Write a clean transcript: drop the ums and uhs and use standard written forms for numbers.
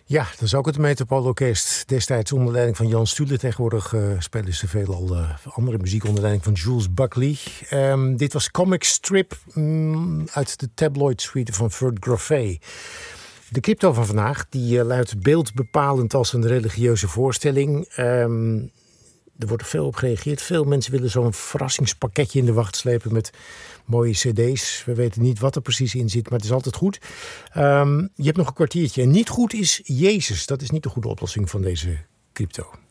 Ja, dat is ook het Metropoolorkest. Destijds onder leiding van Jan Stule. Tegenwoordig spelen ze veelal andere muziek onder leiding van Jules Buckley. Dit was Comic Strip uit de tabloid suite van Ferd Groffet. De crypto van vandaag die luidt beeldbepalend als een religieuze voorstelling. Er wordt er veel op gereageerd. Veel mensen willen zo'n verrassingspakketje in de wacht slepen met mooie cd's. We weten niet wat er precies in zit, maar het is altijd goed. Je hebt nog een kwartiertje. En niet goed is Jezus. Dat is niet de goede oplossing van deze crypto.